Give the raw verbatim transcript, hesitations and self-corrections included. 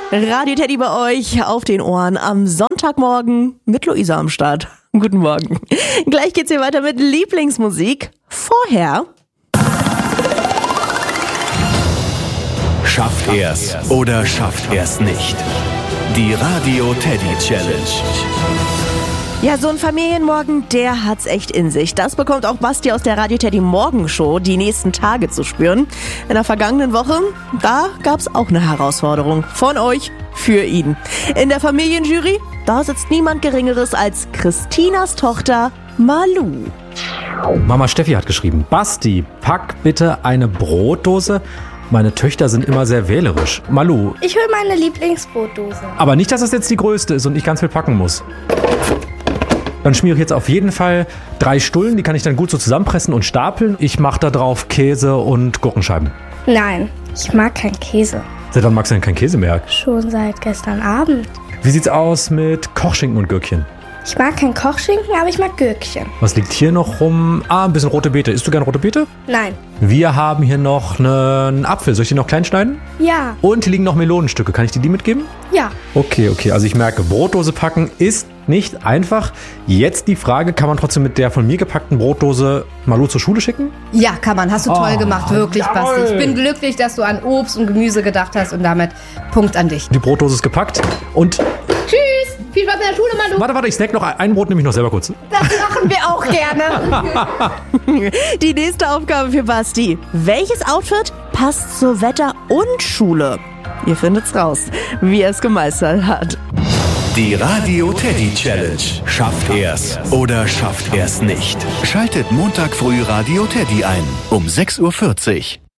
Radio Teddy bei euch auf den Ohren am Sonntagmorgen mit Luisa am Start. Guten Morgen. Gleich geht's hier weiter mit Lieblingsmusik. Vorher... Schafft er's oder schafft er's nicht? Die Radio Teddy Challenge. Ja, so ein Familienmorgen, der hat's echt in sich. Das bekommt auch Basti aus der Radio Teddy Morgenshow die nächsten Tage zu spüren. In der vergangenen Woche, da gab's auch eine Herausforderung von euch für ihn. In der Familienjury, da sitzt niemand Geringeres als Christinas Tochter Malu. Mama Steffi hat geschrieben, Basti, pack bitte eine Brotdose. Meine Töchter sind immer sehr wählerisch. Malu. Ich will meine Lieblingsbrotdose. Aber nicht, dass es jetzt die größte ist und ich ganz viel packen muss. Dann schmiere ich jetzt auf jeden Fall drei Stullen, die kann ich dann gut so zusammenpressen und stapeln. Ich mache da drauf Käse und Gurkenscheiben. Nein, ich mag keinen Käse. Seit wann magst du denn keinen Käse mehr? Schon seit gestern Abend. Wie sieht's aus mit Kochschinken und Gürkchen? Ich mag keinen Kochschinken, aber ich mag Gürkchen. Was liegt hier noch rum? Ah, ein bisschen rote Beete. Isst du gern rote Beete? Nein. Wir haben hier noch einen Apfel. Soll ich den noch klein schneiden? Ja. Und hier liegen noch Melonenstücke. Kann ich dir die mitgeben? Ja. Okay, okay. Also ich merke, Brotdose packen ist nicht einfach. Jetzt die Frage, kann man trotzdem mit der von mir gepackten Brotdose Malu zur Schule schicken? Ja, kann man. Hast du toll Oh, gemacht. Wirklich, jawohl. Basti. Ich bin glücklich, dass du an Obst und Gemüse gedacht hast und damit Punkt an dich. Die Brotdose ist gepackt und... Tschüss. Viel Spaß in der Schule, Malu. Warte, warte, ich snack noch ein Brot, nehme ich noch selber kurz. Das machen wir auch gerne. Die nächste Aufgabe für Basti. Welches Outfit passt zu Wetter und Schule? Ihr findet's raus, wie er es gemeistert hat. Die Radio Teddy Challenge. Schafft er's oder schafft er's nicht? Schaltet Montag früh Radio Teddy ein um sechs Uhr vierzig.